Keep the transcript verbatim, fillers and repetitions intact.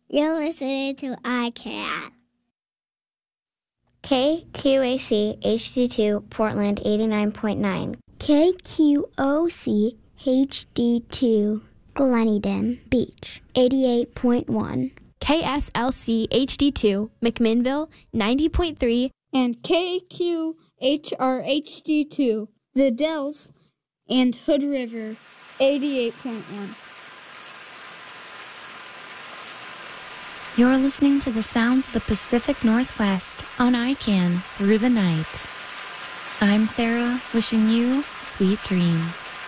You're listening to I Can. K Q A C H D two Portland eighty-nine point nine. K Q O C H D two Gleneden Beach eighty-eight point one. K S L C H D two McMinnville ninety point three. And K Q H R H D two The Dells and Hood River eighty-eight point one. You're listening to the sounds of the Pacific Northwest on I C A N Through the Night. I'm Sarah, wishing you sweet dreams.